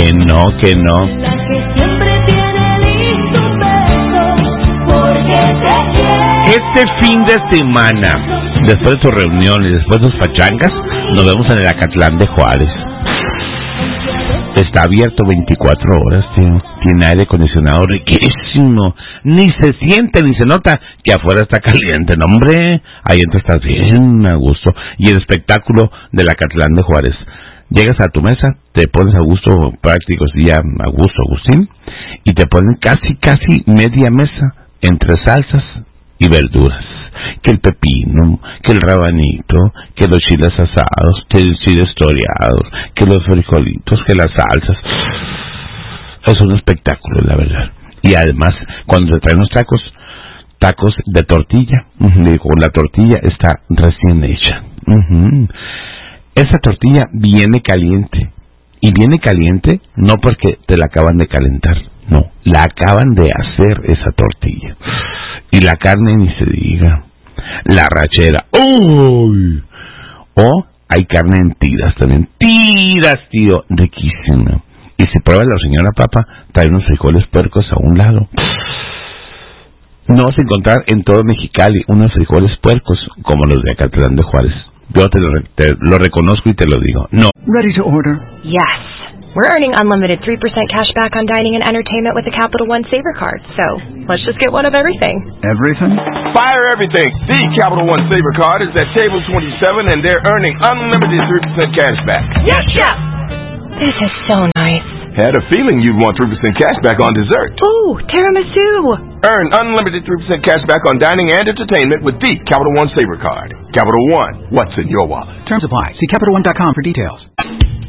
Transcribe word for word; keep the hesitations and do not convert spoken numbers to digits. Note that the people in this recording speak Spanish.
Que no, que no. La que siempre tiene listo un beso, porque te quiere. Este fin de semana, después de tus reuniones, después de tus pachangas, nos vemos en el Acatlán de Juárez. Está abierto veinticuatro horas, tío. Tiene aire acondicionado riquísimo. Ni se siente ni se nota que afuera está caliente. No, hombre, ahí entonces estás bien a gusto. Y el espectáculo del Acatlán de Juárez. Llegas a tu mesa, te pones a gusto, prácticos día a gusto, Agustín, y te ponen casi, casi media mesa entre salsas y verduras. Que el pepino, que el rabanito, que los chiles asados, que los chiles toreados, que los frijolitos, que las salsas. Es un espectáculo, la verdad. Y además, cuando te traen los tacos, tacos de tortilla, uh-huh, la tortilla está recién hecha. Uh-huh. Esa tortilla viene caliente. Y viene caliente no porque te la acaban de calentar, no, la acaban de hacer esa tortilla. Y la carne ni se diga. La rachera. ¡Uy! O hay carne en tiras también. ¡Tiras, tío! Riquísima. Y si prueba la señora papa, trae unos frijoles puercos a un lado. No vas a encontrar en todo Mexicali unos frijoles puercos como los de Acatlán de Juárez. Yo te lo, te lo reconozco y te lo digo. No. Ready to order? Yes. We're earning unlimited three percent cash back on dining and entertainment with the Capital One Saver Card. So, let's just get one of everything. Everything? Fire everything. The Capital One Saver Card is at table twenty-seven and they're earning unlimited three percent cash back. Yes, Chef! This is so nice. Had a feeling you'd want three percent cash back on dessert. Ooh, tiramisu! Earn unlimited three percent cash back on dining and entertainment with the Capital One Saver Card. Capital One, what's in your wallet? Terms apply. See Capital One dot com for details.